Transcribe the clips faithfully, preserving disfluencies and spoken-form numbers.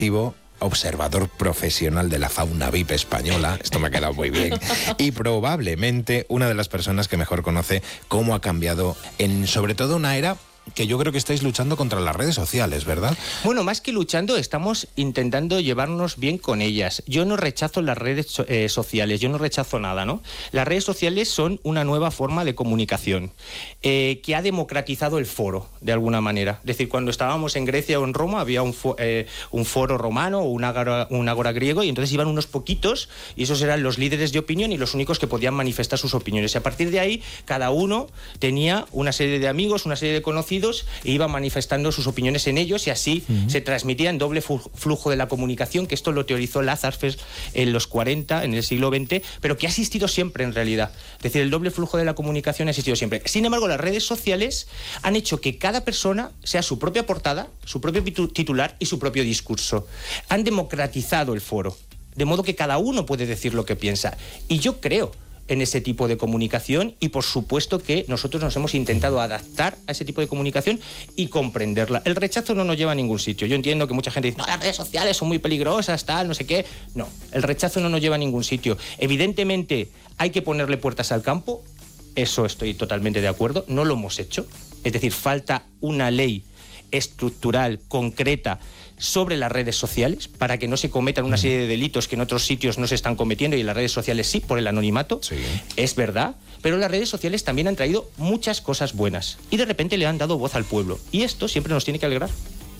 observador profesional de la fauna V I P española, esto me ha quedado muy bien, y probablemente una de las personas que mejor conoce cómo ha cambiado en sobre todo una era que yo creo que estáis luchando contra las redes sociales, ¿verdad? Bueno, más que luchando, estamos intentando llevarnos bien con ellas. Yo no rechazo las redes eh, sociales, yo no rechazo nada, ¿no? Las redes sociales son una nueva forma de comunicación eh, que ha democratizado el foro, de alguna manera. Es decir, cuando estábamos en Grecia o en Roma había un, fo eh, un foro romano o un ágora, un ágora griego y entonces iban unos poquitos y esos eran los líderes de opinión y los únicos que podían manifestar sus opiniones. Y a partir de ahí, cada uno tenía una serie de amigos, una serie de conocidos e iba manifestando sus opiniones en ellos y así uh-huh. se transmitía en doble flujo de la comunicación, que esto lo teorizó Lazarus en los cuarenta, en el siglo veinte, pero que ha existido siempre en realidad. Es decir, el doble flujo de la comunicación ha existido siempre. Sin embargo, las redes sociales han hecho que cada persona sea su propia portada, su propio titular y su propio discurso. Han democratizado el foro, de modo que cada uno puede decir lo que piensa. Y yo creo en ese tipo de comunicación y por supuesto que nosotros nos hemos intentado adaptar a ese tipo de comunicación y comprenderla. El rechazo no nos lleva a ningún sitio. Yo entiendo que mucha gente dice, no, las redes sociales son muy peligrosas, tal, no sé qué. No, el rechazo no nos lleva a ningún sitio. Evidentemente hay que ponerle puertas al campo, eso estoy totalmente de acuerdo, no lo hemos hecho. Es decir, falta una ley estructural, concreta, sobre las redes sociales para que no se cometan una serie de delitos que en otros sitios no se están cometiendo y en las redes sociales sí, por el anonimato. Sí. Es verdad, pero las redes sociales también han traído muchas cosas buenas y de repente le han dado voz al pueblo y esto siempre nos tiene que alegrar.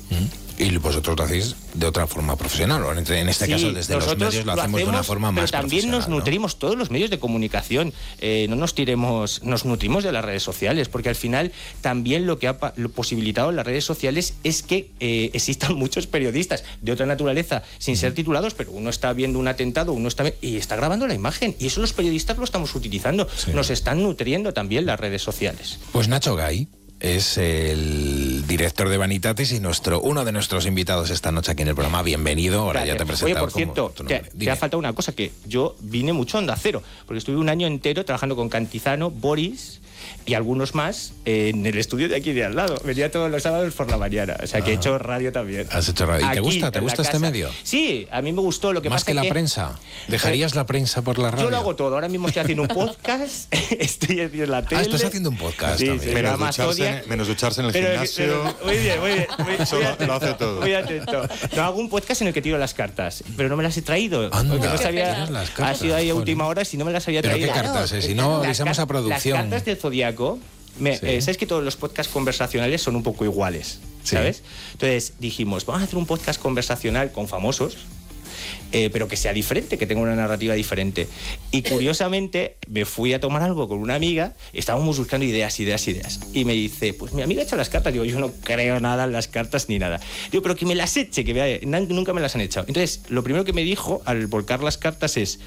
Y vosotros lo hacéis de otra forma profesional, o en este sí, caso desde los medios lo, lo hacemos de una forma más pero también nos nutrimos, ¿no? Todos los medios de comunicación, eh, no nos tiremos, nos nutrimos de las redes sociales, porque al final también lo que ha lo posibilitado en las redes sociales es que eh, existan muchos periodistas de otra naturaleza, sin ser titulados, pero uno está viendo un atentado, uno está y está grabando la imagen, y eso los periodistas lo estamos utilizando, sí. Nos están nutriendo también las redes sociales. Pues Nacho Gay es el director de Vanitatis y nuestro uno de nuestros invitados esta noche aquí en el programa. Bienvenido, ahora Gracias. Ya te he presentado. Oye, por cierto, te, te ha faltado una cosa, que yo vine mucho a Onda Cero, porque estuve un año entero trabajando con Cantizano, Boris y algunos más en el estudio de aquí de al lado. Venía todos los sábados por la mañana, o sea que ah. he hecho radio también. ¿Has hecho radio? ¿Y aquí, te gusta? ¿Te gusta este medio? Sí, a mí me gustó. Lo que Más pasa que la que... prensa. ¿Dejarías eh, la prensa por la radio? Yo lo hago todo. Ahora mismo estoy haciendo un podcast, estoy en la tele. Ah, estás haciendo un podcast sí, también. Sí, menos, ducharse, menos ducharse en el pero, gimnasio. Pero, muy bien, muy bien. Muy, Eso muy lo, atento, lo hace todo. Muy atento. No, hago un podcast en el que tiro las cartas, pero no me las he traído. Anda, no sabía, las cartas, ha sido ahí a última hora si no me las había ¿Pero traído. qué cartas? Eh? Si no, avisamos a producción. Las cartas del Zodíaco. Me, sí. eh, ¿Sabes que todos los podcasts conversacionales son un poco iguales? ¿Sabes? Sí. Entonces dijimos, vamos a hacer un podcast conversacional con famosos, eh, pero que sea diferente, que tenga una narrativa diferente. Y curiosamente me fui a tomar algo con una amiga, estábamos buscando ideas, ideas, ideas. Y me dice, pues mi amiga ha hecho las cartas. Digo, yo no creo nada en las cartas ni nada. Digo, pero que me las eche, que vea, nunca me las han echado. Entonces, lo primero que me dijo al volcar las cartas es,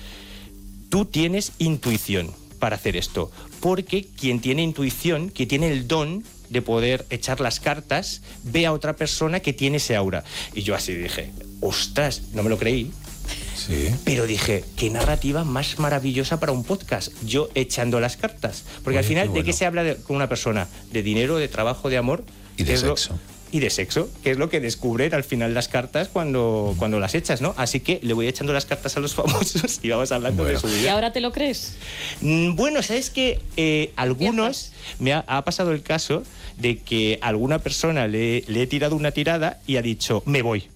tú tienes intuición para hacer esto, porque quien tiene intuición, que tiene el don de poder echar las cartas, ve a otra persona que tiene ese aura. Y yo así dije, ostras, no me lo creí. Sí. Pero dije, qué narrativa más maravillosa para un podcast, yo echando las cartas. Porque Oye, al final, ¿de bueno. qué se habla de, con una persona? De dinero, de trabajo, de amor. Y de sexo. Lo, y de sexo, que es lo que descubren al final las cartas cuando, cuando las echas, ¿no? Así que le voy echando las cartas a los famosos y vamos hablando bueno. de su vida. ¿Y ahora te lo crees? Bueno, ¿sabes qué? Eh, algunos, me ha, ha pasado el caso de que alguna persona le, le he tirado una tirada y ha dicho, me voy.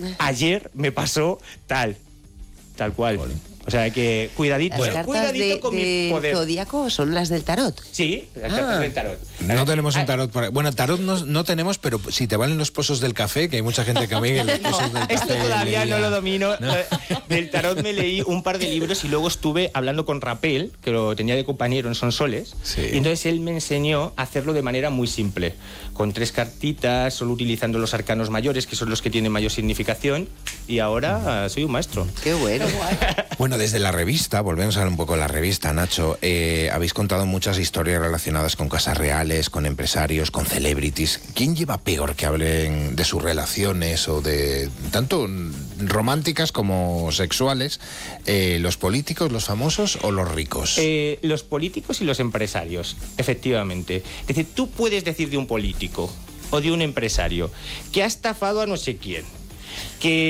Ayer me pasó tal, tal cual. Vale. O sea que cuidadito, las cartas cuidadito de, con de mi poder. Zodíaco son las del tarot. Sí, las cartas ah. del tarot. No tenemos un tarot por ahí. Bueno, tarot no, no tenemos, pero si te valen los pozos del café, que hay mucha gente que a mí en los pozos del Esto café todavía leía. no lo domino. No. Del tarot me leí un par de libros y luego estuve hablando con Rapel, que lo tenía de compañero en Sonsoles. Sí. Y entonces él me enseñó a hacerlo de manera muy simple, con tres cartitas, solo utilizando los arcanos mayores, que son los que tienen mayor significación. Y ahora soy un maestro. Qué bueno. Bueno, desde la revista, volvemos a ver un poco la revista, Nacho, eh, habéis contado muchas historias relacionadas con casas reales, con empresarios, con celebrities. ¿Quién lleva peor que hablen de sus relaciones o de tanto románticas como sexuales? Eh, ¿Los políticos, los famosos o los ricos? Eh, los políticos y los empresarios, efectivamente. Es decir, tú puedes decir de un político o de un empresario que ha estafado a no sé quién, que